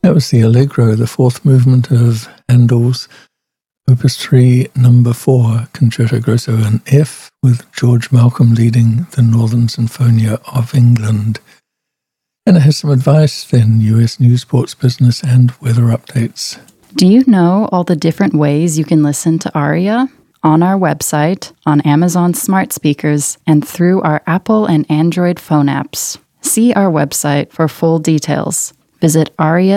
That was the Allegro, the fourth movement of Handel's Opus 3, number 4, Concerto Grosso in F, with George Malcolm leading the Northern Sinfonia of England. And it has some advice, then US news, sports, business, and weather updates. Do you know all the different ways you can listen to ARIA? On our website, on Amazon smart speakers, and through our Apple and Android phone apps. See our website for full details. Visit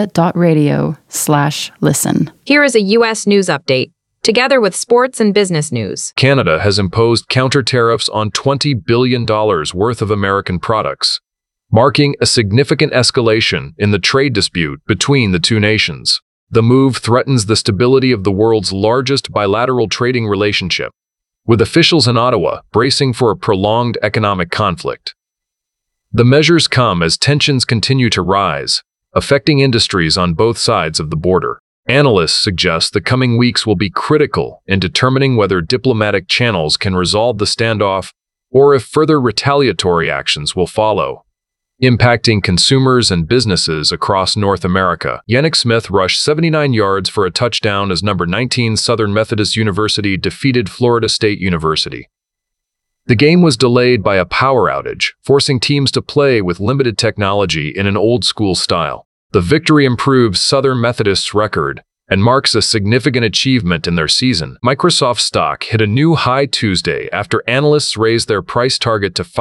aria.radio/listen. Here is a U.S. news update, together with sports and business news. Canada has imposed counter tariffs on $20 billion worth of American products, marking a significant escalation in the trade dispute between the two nations. The move threatens the stability of the world's largest bilateral trading relationship, with officials in Ottawa bracing for a prolonged economic conflict. The measures come as tensions continue to rise, affecting industries on both sides of the border. Analysts suggest the coming weeks will be critical in determining whether diplomatic channels can resolve the standoff or if further retaliatory actions will follow. Impacting consumers and businesses across North America, Yannick Smith rushed 79 yards for a touchdown as number 19 Southern Methodist University defeated Florida State University. The game was delayed by a power outage, forcing teams to play with limited technology in an old-school style. The victory improves Southern Methodist's record and marks a significant achievement in their season. Microsoft stock hit a new high Tuesday after analysts raised their price target to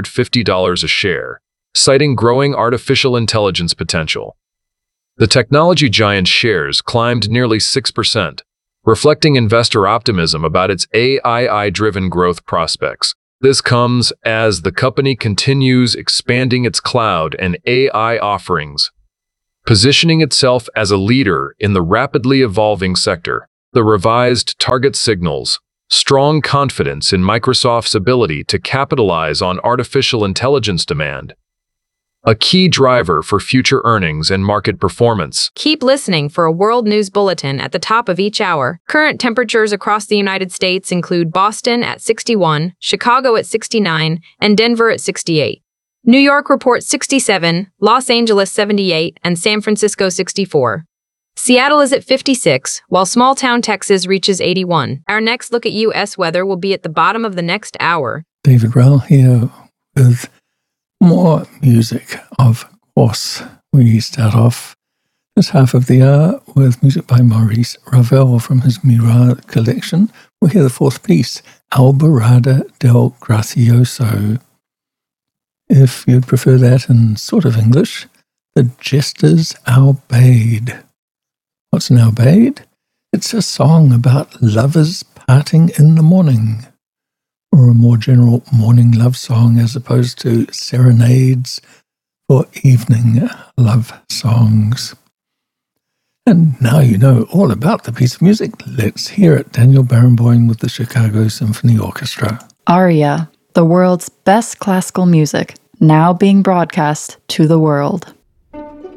$550 a share, citing growing artificial intelligence potential. The technology giant's shares climbed nearly 6%, reflecting investor optimism about its AI-driven growth prospects. This comes as the company continues expanding its cloud and AI offerings, positioning itself as a leader in the rapidly evolving sector. The revised target signals strong confidence in Microsoft's ability to capitalize on artificial intelligence demand, a key driver for future earnings and market performance. Keep listening for a world news bulletin at the top of each hour. Current temperatures across the United States include Boston at 61, Chicago at 69, and Denver at 68. New York reports 67, Los Angeles 78, and San Francisco 64. Seattle is at 56, while small-town Texas reaches 81. Our next look at U.S. weather will be at the bottom of the next hour. David Rowell here with more music, of course. We start off this half of the hour with music by Maurice Ravel from his Mirar collection. We'll hear the fourth piece, Alborada del Gracioso. If you'd prefer that in sort of English, The Jester's Aubade. What's an aubade? It's a song about lovers parting in the morning, or a more general morning love song as opposed to serenades or evening love songs. And now you know all about the piece of music. Let's hear it. Daniel Barenboim with the Chicago Symphony Orchestra. ARIA, the world's best classical music, now being broadcast to the world.